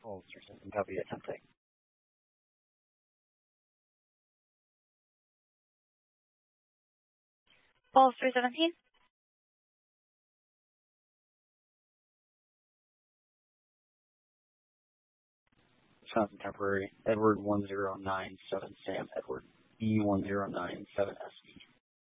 Ulster system, copy attempting. Ulster 17. Wisconsin temporary, Edward 1097 Sam, Edward E1097 SV.